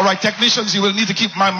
All right, technicians, you will need to keep my